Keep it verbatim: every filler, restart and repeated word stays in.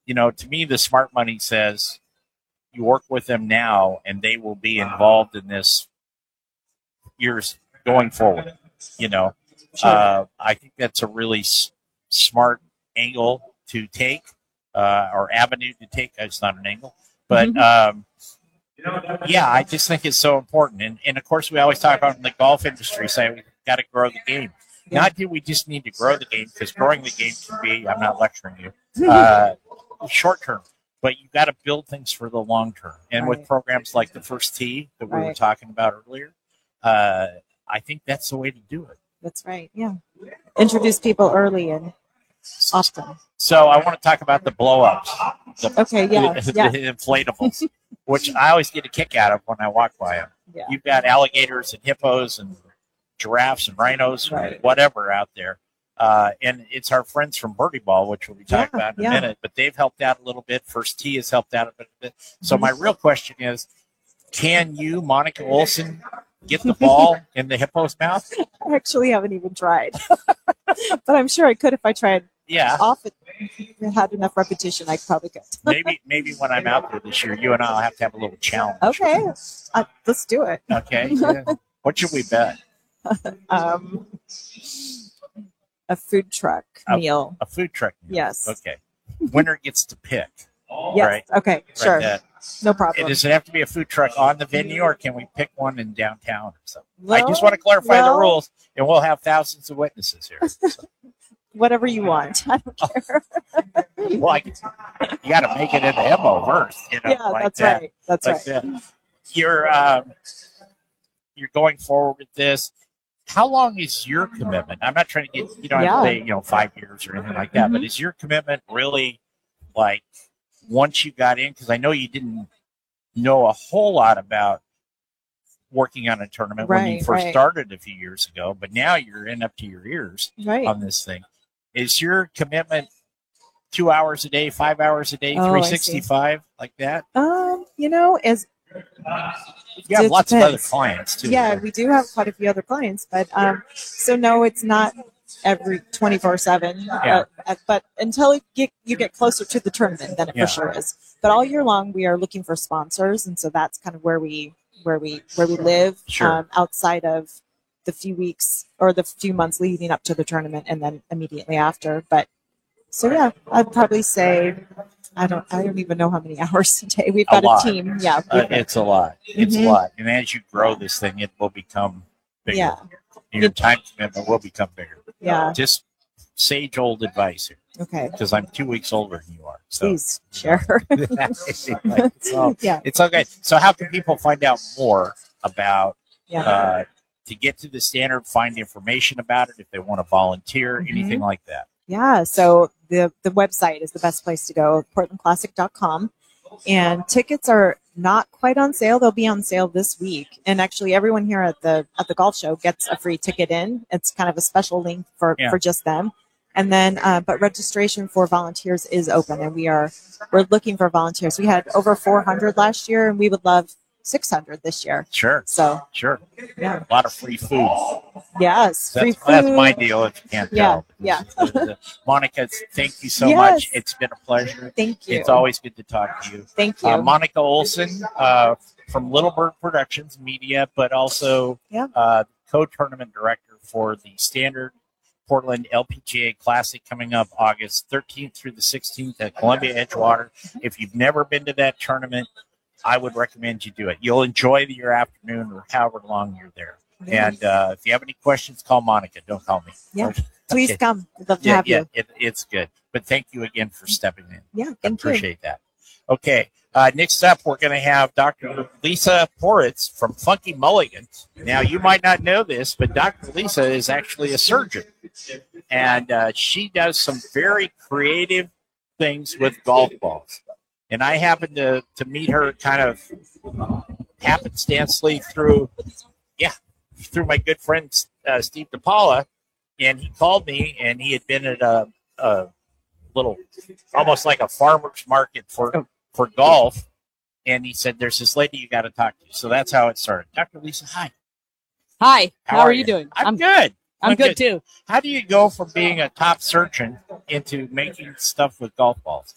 you know, to me, the smart money says you work with them now, and they will be involved in this years going forward. You know, Sure. uh, I think that's a really s- smart angle to take, uh, or avenue to take. It's not an angle, but um, yeah, I just think it's so important. And, and of course, we always talk about in the golf industry, saying we've got to grow the game. Yeah. Not that we just need to grow the game, because growing the game can be, I'm not lecturing you, uh, short term, but you've got to build things for the long term. And Right. with programs like the First Tee that we were Right. talking about earlier, uh, I think that's the way to do it. That's right. Yeah. Introduce people early and often. So I want to talk about the blow-ups, the, Okay, yeah, the, yeah. the inflatables, which I always get a kick out of when I walk by them. Yeah. You've got alligators and hippos and giraffes and rhinos, Right. and whatever out there. Uh, and it's our friends from Birdie Ball, which we'll be talking Yeah, about in yeah. a minute, but they've helped out a little bit. First Tee has helped out a bit. So Mm-hmm. my real question is, can you, Monica Olson, get the ball in the hippo's mouth? I actually haven't even tried, but I'm sure I could if I tried Yeah. often. If I had enough repetition, I probably could. Maybe maybe when I'm out there this year, you and I will have to have a little challenge. Okay, uh, let's do it. Okay. Yeah. What should we bet? Um, a food truck A- meal. A food truck meal. Yes. Okay. Winner gets to pick. Yes. Right. Okay. Sure. Right, that. No And problem. does it have to be a food truck on the venue, or can we pick one in downtown or something? I Well, just want to clarify well- the rules, and we'll have thousands of witnesses here. So, Whatever you want. I don't care. well, I, you got to make it in the hippo first. You know, Yeah, like that's that. right. That's Like right. that. You're um, you're going forward with this. How long is your commitment? I'm not trying to get, you know, Yeah. say, you know, five years or anything like that, but Mhm. is your commitment really like once you got in? Because I know you didn't know a whole lot about working on a tournament when you Right, first right. started a few years ago, but now you're in up to your ears Right. on this thing. Is your commitment two hours a day, five hours a day, Oh, I three see. sixty-five, like that? Um, you know, as You have It lots of other depends. clients too. yeah, right? we do have quite a few other clients, but um, so no, it's not every twenty-four seven. Yeah. Uh, but until you get, you get closer to the tournament, then it Yeah. for sure is. But all year long, we are looking for sponsors, and so that's kind of where we where we where we live. Sure. Um, outside of the few weeks or the few months leading up to the tournament, and then immediately after. But so yeah, I'd probably say I don't I don't even know how many hours a day. We've A got a, lot. team. Yeah. Uh, we've got- it's a lot. It's Mhm. a lot. And as you grow this thing, it will become bigger. yeah. Your time commitment will become bigger. Yeah. Just sage old advice here, Okay. because I'm two weeks older than you are. So Please share. it's, all, Yeah. it's okay. So how can people find out more about Yeah. uh, to get to the standard, find information about it if they want to volunteer, Mhm. anything like that? Yeah. So the, the website is the best place to go, portland classic dot com. And tickets are not quite on sale. They'll be on sale this week. And actually everyone here at the at the golf show gets a free ticket in. It's kind of a special link for, Yeah. for just them. And then uh, but registration for volunteers is open, and we are we're looking for volunteers. We had over four hundred last year, and we would love six hundred this year. Sure. So Sure. yeah. A lot of free food. Yes. Free That's, that's food. my deal if you can't Yeah, tell. yeah. Monica, thank you so Yes. much. It's been a pleasure. Thank you. It's always good to talk to you. Thank you. Uh, Monica Olson uh, from Little Bird Productions Media, but also Yeah. uh, co-tournament director for the Standard Portland L P G A Classic coming up August thirteenth through the sixteenth at Columbia Edgewater. If you've never been to that tournament, I would recommend you do it. You'll enjoy your afternoon or however long you're there. Yeah. And uh, if you have any questions, call Monica. Don't call me. Yeah. Please Okay. come. We'd love to Yeah, have yeah, you. it, it's good. But thank you again for stepping in. Yeah. I Thank you. appreciate that. Okay. Uh, next up, we're going to have Doctor Lisa Poritz from Funky Mulligan. Now, you might not know this, but Doctor Lisa is actually a surgeon. And uh, she does some very creative things with golf balls. And I happened to, to meet her kind of happenstancely through, yeah, through my good friend uh, Steve DePaula. And he called me, and he had been at a, a little, almost like a farmer's market for, for golf. And he said, there's this lady you got to talk to. So that's how it started. Doctor Lisa, hi. Hi, how, are you doing? I'm, I'm good. I'm good too. How do you go from being a top surgeon into making stuff with golf balls?